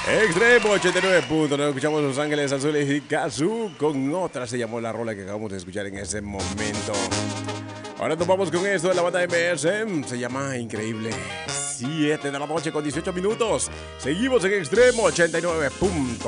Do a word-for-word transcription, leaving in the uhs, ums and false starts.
Extremo ochenta y nueve punto nueve. Escuchamos Los Ángeles Azules y Kazoo con otra. Se llamó la rola que acabamos de escuchar en ese momento. Ahora nos vamos con esto de la banda M S. Se llama Increíble. siete de la noche con dieciocho minutos. Seguimos en Extremo ochenta y nueve punto nueve.